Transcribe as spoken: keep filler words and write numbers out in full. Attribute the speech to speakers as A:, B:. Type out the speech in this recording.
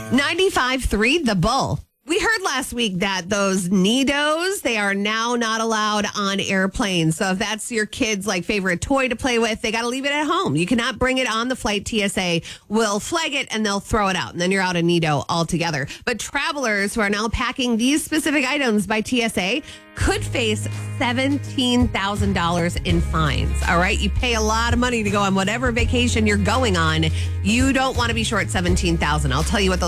A: ninety-five three The Bull. We heard last week that those Nidos, they are now not allowed on airplanes. So if that's your kid's like favorite toy to play with, they got to leave it at home. You cannot bring it on the flight. T S A will flag it and they'll throw it out. And then you're out of Nido altogether. But travelers who are now packing these specific items by T S A could face seventeen thousand dollars in fines. All right. You pay a lot of money to go on whatever vacation you're going on. You don't want to be short seventeen thousand dollars. I'll tell you what those